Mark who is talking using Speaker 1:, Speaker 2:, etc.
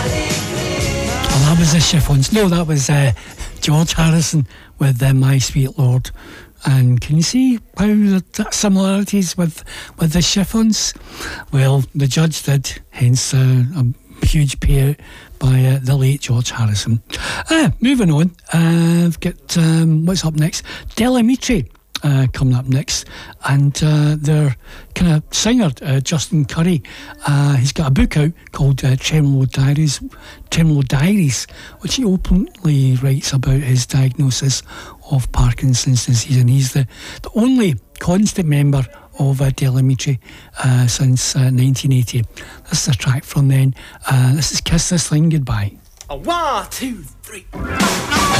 Speaker 1: That was the Chiffons. No, that was George Harrison with My Sweet Lord. And can you see how the similarities with the Chiffons? Well, the judge did, hence a huge payout by the late George Harrison. Moving on, I've got what's up next? Del Amitri coming up next, and their kind of singer Justin Curry, he's got a book out called Tremolo Diaries, which he openly writes about his diagnosis of Parkinson's disease, and he's the only constant member of Del Amitri since 1980. This is a track from then. This is Kiss This Thing Goodbye.
Speaker 2: 1, 2, 3.